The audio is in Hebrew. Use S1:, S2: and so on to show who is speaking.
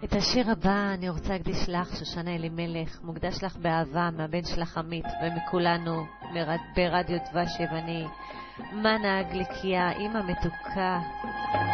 S1: את השיר הבא אני רוצה להקדיש לך, שושנה אלימלך, מוקדש לך באהבה מהבן שלך עמית ומכולנו ברדיו דבש יווני. מנה גליקיה, אמא מתוקה.